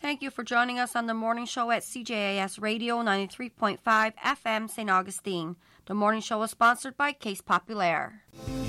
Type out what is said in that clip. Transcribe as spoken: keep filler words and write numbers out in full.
Thank you for joining us on the morning show at C J A S Radio ninety-three point five F M Saint Augustine. The morning show is sponsored by Case Populaire.